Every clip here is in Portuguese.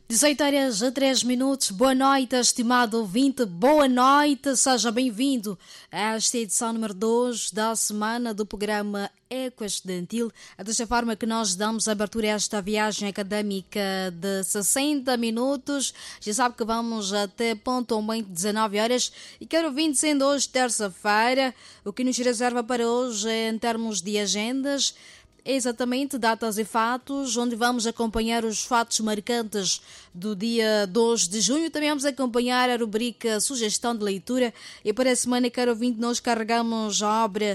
18 horas a 3 minutos. Boa noite, estimado ouvinte. Boa noite, seja bem-vindo a esta edição número 2 da semana do programa Eco Estudantil. É desta forma que nós damos abertura a esta viagem académica de 60 minutos. Já sabe que vamos até pontualmente 19 horas. E quero ouvinte, sendo hoje terça-feira, o que nos reserva para hoje em termos de agendas. Exatamente, datas e fatos, onde vamos acompanhar os fatos marcantes do dia 2 de junho. Também vamos acompanhar a rubrica Sugestão de Leitura. E para a semana, caro ouvinte, nós carregamos a obra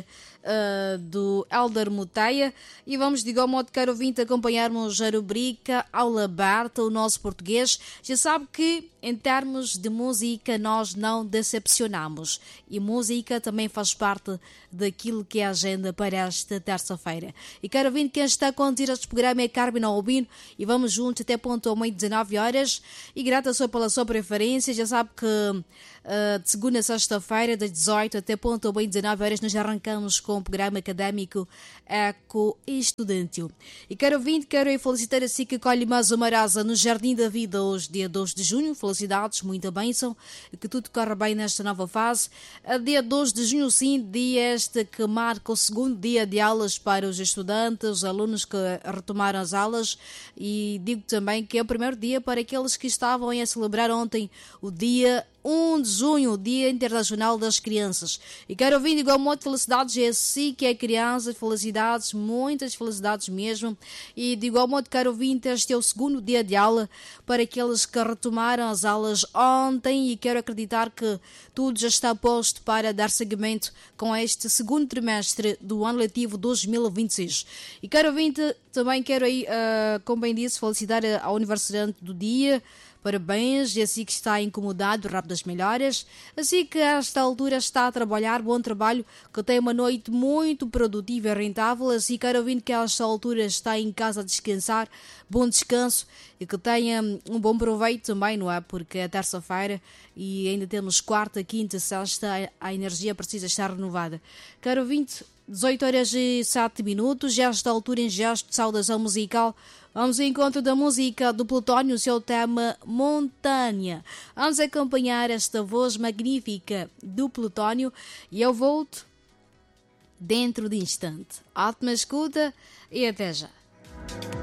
do Hélder Muteia e vamos, de igual modo, caro ouvinte, acompanharmos a rubrica Aula Barta, o nosso português. Já sabe que, em termos de música, nós não decepcionamos. E música também faz parte daquilo que é a agenda para esta terça-feira. E quero ouvir quem está a conduzir este programa é Carmen Albino e vamos juntos até pontualmente 19 horas. E grata só pela sua preferência. Já sabe que de segunda a sexta-feira, das 18 até pontualmente 19 horas, nós arrancamos com o programa académico Eco Estudantil. E quero ouvir, quero felicitar a si que colhe mais uma raça no Jardim da Vida hoje, dia 2 de junho. Felicidades, muita bênção, que tudo corra bem nesta nova fase. Dia 2 de junho, sim, dia este que marca o segundo dia de aulas para os estudantes, os alunos que retomaram as aulas, e digo também que é o primeiro dia para aqueles que estavam a celebrar ontem o dia 1 de junho, o Dia Internacional das Crianças. E quero ouvir, de igual modo, felicidades a si que é criança, felicidades, muitas felicidades mesmo. E de igual modo, quero ouvir, este é o segundo dia de aula para aqueles que retomaram as aulas ontem e quero acreditar que tudo já está posto para dar seguimento com este segundo trimestre do ano letivo 2026. E quero ouvir, também quero aí, como bem disse, felicitar ao aniversariante do dia. Parabéns, e assim que está incomodado, rápido das melhoras. Assim que a esta altura está a trabalhar, bom trabalho, que tenha uma noite muito produtiva e rentável. Assim que ouvindo que a esta altura está em casa a descansar, bom descanso e que tenha um bom proveito também, não é? Porque é terça-feira e ainda temos quarta, quinta, sexta, a energia precisa estar renovada. Caro ouvinte, 18 horas e 7 minutos, já a esta altura em gesto de saudação musical. Vamos ao encontro da música do Plutónio, o seu tema Montanha. Vamos acompanhar esta voz magnífica do Plutónio e eu volto dentro de instante. Ótima escuta e até já.